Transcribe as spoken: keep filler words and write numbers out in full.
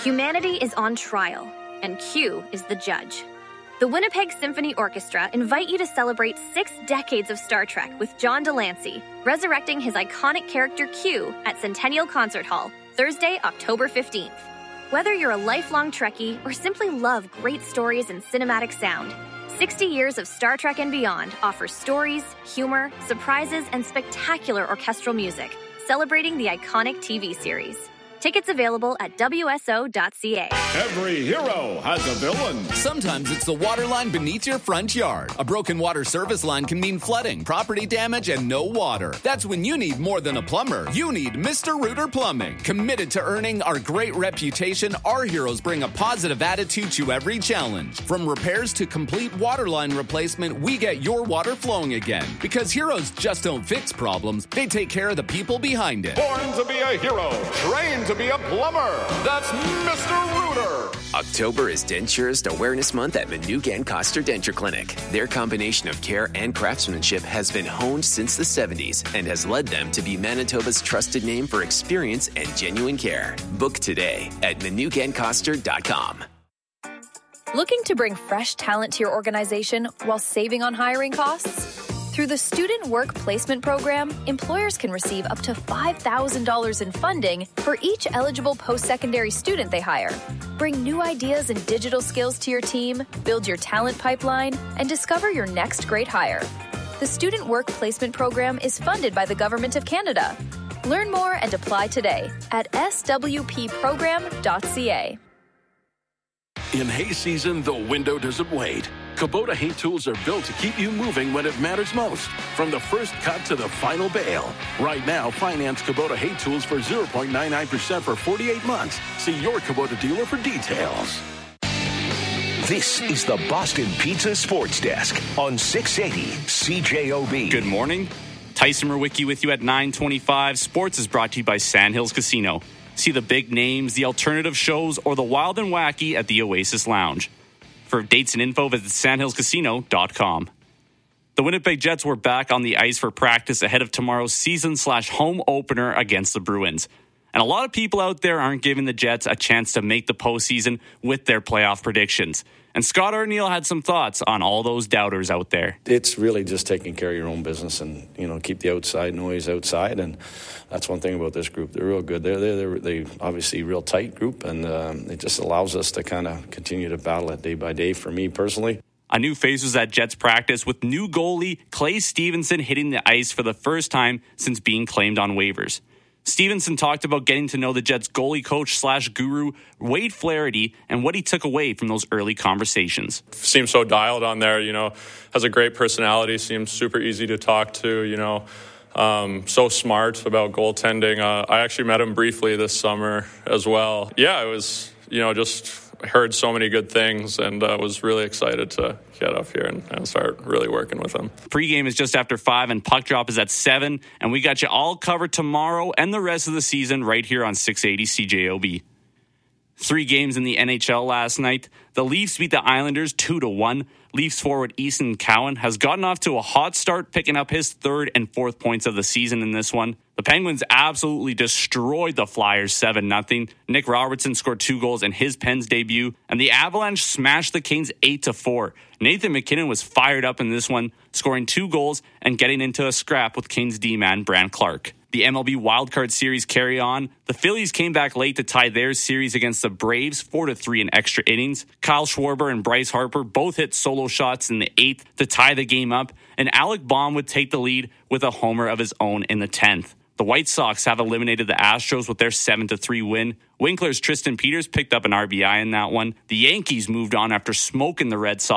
Humanity is on trial, and Q is the judge. The Winnipeg Symphony Orchestra invite you to celebrate six decades of Star Trek with John Delancey, resurrecting his iconic character Q at Centennial Concert Hall, Thursday, October fifteenth. Whether you're a lifelong Trekkie or simply love great stories and cinematic sound, sixty years of Star Trek and Beyond offers stories, humor, surprises, and spectacular orchestral music, celebrating the iconic T V series. Tickets available at W S O dot C A. Every hero has a villain. Sometimes it's the water line beneath your front yard. A broken water service line can mean flooding, property damage, and no water. That's when you need more than a plumber. You need Mister Rooter Plumbing. Committed to earning our great reputation, our heroes bring a positive attitude to every challenge. From repairs to complete water line replacement, we get your water flowing again. Because heroes just don't fix problems, they take care of the people behind it. Born to be a hero, trained to be a plumber. That's Mister Rooter. October is Denturist Awareness Month at Manugan Coster Denture Clinic. Their combination of care and craftsmanship has been honed since the seventies and has led them to be Manitoba's trusted name for experience and genuine care. Book today at manugan coster dot com. Looking to bring fresh talent to your organization while saving on hiring costs? Through the Student Work Placement Program, employers can receive up to five thousand dollars in funding for each eligible post-secondary student they hire. Bring new ideas and digital skills to your team, build your talent pipeline, and discover your next great hire. The Student Work Placement Program is funded by the Government of Canada. Learn more and apply today at s w p program dot c a. In hay season, the window doesn't wait. Kubota hay tools are built to keep you moving when it matters most. From the first cut to the final bale. Right now, finance Kubota hay tools for zero point nine nine percent for forty-eight months. See your Kubota dealer for details. This is the Boston Pizza Sports Desk on six eighty C J O B. Good morning. Tyson Murwicki with you at nine twenty-five. Sports is brought to you by Sandhills Casino. See the big names, the alternative shows, or the wild and wacky at the Oasis Lounge. For dates and info, visit sandhills casino dot com. The Winnipeg Jets were back on the ice for practice ahead of tomorrow's season slash home opener against the Bruins. And a lot of people out there aren't giving the Jets a chance to make the postseason with their playoff predictions. And Scott Arniel had some thoughts on all those doubters out there. It's really just taking care of your own business and, you know, keep the outside noise outside. And that's one thing about this group. They're real good. They're, they're, they're obviously a real tight group, and um, it just allows us to kind of continue to battle it day by day for me personally. A new face was at Jets practice with new goalie Clay Stevenson hitting the ice for the first time since being claimed on waivers. Stevenson talked about getting to know the Jets goalie coach slash guru, Wade Flaherty, and what he took away from those early conversations. Seems so dialed on there, you know, has a great personality, seems super easy to talk to, you know, um, so smart about goaltending. Uh, I actually met him briefly this summer as well. Yeah, it was, you know, just heard so many good things and uh, was really excited to get up here and, and start really working with him. Pre-game is just after five and puck drop is at seven, and we got you all covered tomorrow and the rest of the season right here on six eighty C J O B. Three games in the N H L last night. The Leafs beat the Islanders two to one. Leafs forward Easton Cowan has gotten off to a hot start, picking up his third and fourth points of the season in this one. The Penguins absolutely destroyed the Flyers seven nothing. Nick Robertson scored two goals in his Pens debut, and the Avalanche smashed the Canes eight to four. Nathan McKinnon was fired up in this one, scoring two goals and getting into a scrap with Canes D-man Brant Clark. The M L B wildcard series carry on. The Phillies came back late to tie their series against the Braves four to three in extra innings. Kyle Schwarber and Bryce Harper both hit solo shots in the eighth to tie the game up, and Alec Baum would take the lead with a homer of his own in the tenth. The White Sox have eliminated the Astros with their seven to three win. Winkler's Tristan Peters picked up an R B I in that one. The Yankees moved on after smoking the Red Sox